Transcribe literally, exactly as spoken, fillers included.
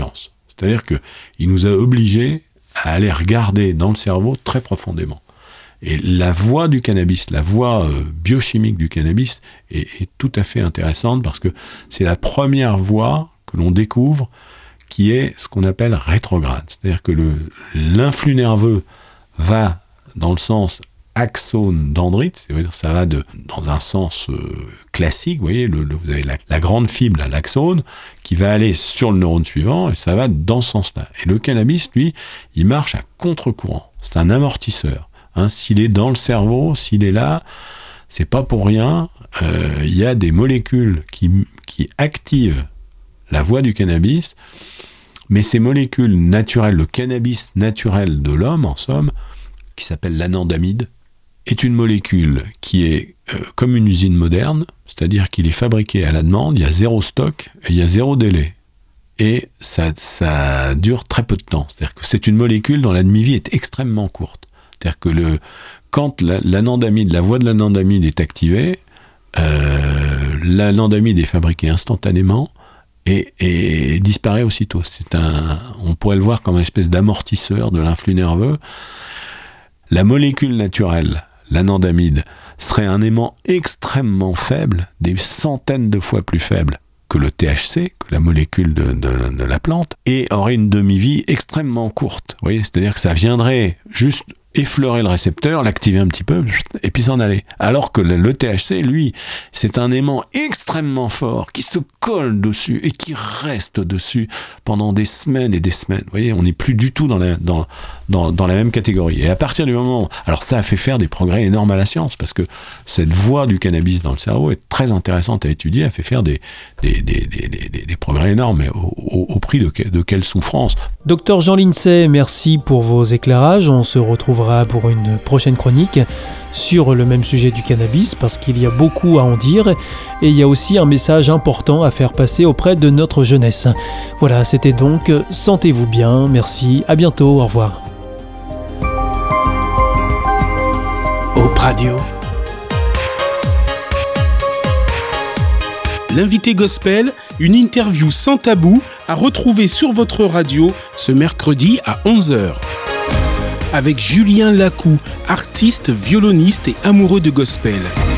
science. C'est-à-dire qu'il nous a obligés à aller regarder dans le cerveau très profondément. Et la voie du cannabis, la voie euh, biochimique du cannabis est, est tout à fait intéressante parce que c'est la première voie que l'on découvre qui est ce qu'on appelle rétrograde. C'est-à-dire que le, l'influx nerveux va dans le sens axone dendrite, c'est-à-dire ça va de, dans un sens euh, classique, vous voyez, le, le, vous avez la, la grande fibre, là, l'axone, qui va aller sur le neurone suivant, et ça va dans ce sens-là. Et le cannabis, lui, il marche à contre-courant. C'est un amortisseur. Hein. S'il est dans le cerveau, s'il est là, c'est pas pour rien. Euh, il y a des molécules qui, qui activent la voie du cannabis, mais ces molécules naturelles, le cannabis naturel de l'homme, en somme, qui s'appelle l'anandamide, est une molécule qui est euh, comme une usine moderne, c'est-à-dire qu'il est fabriqué à la demande, il y a zéro stock et il y a zéro délai. Et ça, ça dure très peu de temps. C'est-à-dire que c'est une molécule dont la demi-vie est extrêmement courte. C'est-à-dire que le, quand la, l'anandamide, la voie de l'anandamide est activée, euh, l'anandamide est fabriqué instantanément et, et disparaît aussitôt. C'est un, on pourrait le voir comme une espèce d'amortisseur de l'influx nerveux. La molécule naturelle, l'anandamide, serait un aimant extrêmement faible, des centaines de fois plus faible que le T H C, que la molécule de, de, de la plante, et aurait une demi-vie extrêmement courte. Vous voyez, c'est-à-dire que ça viendrait juste effleurer le récepteur, l'activer un petit peu, et puis s'en aller. Alors que le, le T H C, lui, c'est un aimant extrêmement fort, qui se colle dessus, et qui reste dessus pendant des semaines et des semaines. Vous voyez, on n'est plus du tout dans la, dans, dans, dans la même catégorie. Et à partir du moment... Alors ça a fait faire des progrès énormes à la science, parce que cette voie du cannabis dans le cerveau est très intéressante à étudier, a fait faire des, des, des, des, des, des progrès énormes, mais au, au, au prix de, de quelle souffrance. Docteur Jean Lincey, merci pour vos éclairages. On se retrouvera pour une prochaine chronique sur le même sujet du cannabis, parce qu'il y a beaucoup à en dire et il y a aussi un message important à faire passer auprès de notre jeunesse. Voilà, c'était donc Sentez-vous bien. Merci, à bientôt, au revoir. Op Radio. L'invité gospel, une interview sans tabou à retrouver sur votre radio ce mercredi à onze heures. Avec Julien Lacou, artiste, violoniste et amoureux de gospel.